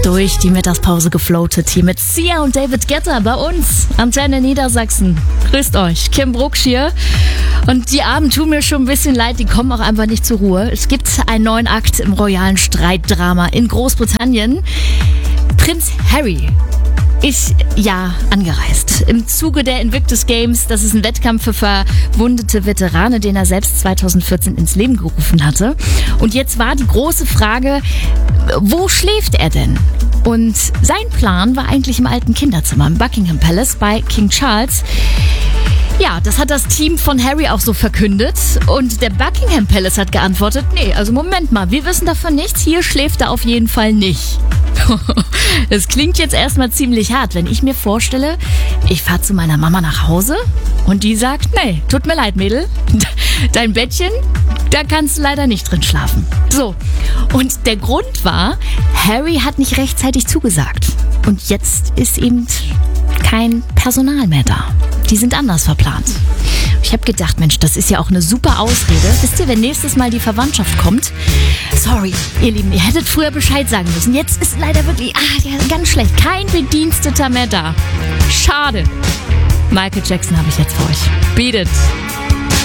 durch die Mittagspause gefloatet hier mit Sia und David Guetta bei uns. Antenne Niedersachsen. Grüßt euch. Kim Brucksch hier. Und die Abend tun mir schon ein bisschen leid, die kommen auch einfach nicht zur Ruhe. Es gibt einen neuen Akt im royalen Streitdrama in Großbritannien. Prinz Harry ist ja angereist. Im Zuge der Invictus Games, das ist ein Wettkampf für verwundete Veteranen, den er selbst 2014 ins Leben gerufen hatte. Und jetzt war die große Frage, wo schläft er denn? Und sein Plan war eigentlich im alten Kinderzimmer im Buckingham Palace bei King Charles. Ja, das hat das Team von Harry auch so verkündet. Und der Buckingham Palace hat geantwortet, nee, also Moment mal, wir wissen davon nichts, hier schläft er auf jeden Fall nicht. Das klingt jetzt erstmal ziemlich hart, wenn ich mir vorstelle, ich fahre zu meiner Mama nach Hause und die sagt, nee, tut mir leid, Mädel, dein Bettchen, da kannst du leider nicht drin schlafen. So, und der Grund war, Harry hat nicht rechtzeitig zugesagt. Und jetzt ist eben kein Personal mehr da. Die sind anders verplant. Ich habe gedacht, Mensch, das ist ja auch eine super Ausrede. Wisst ihr, wenn nächstes Mal die Verwandtschaft kommt, sorry, ihr Lieben, ihr hättet früher Bescheid sagen müssen. Jetzt ist leider wirklich ganz schlecht. Kein Bediensteter mehr da. Schade. Michael Jackson habe ich jetzt für euch. Beat it.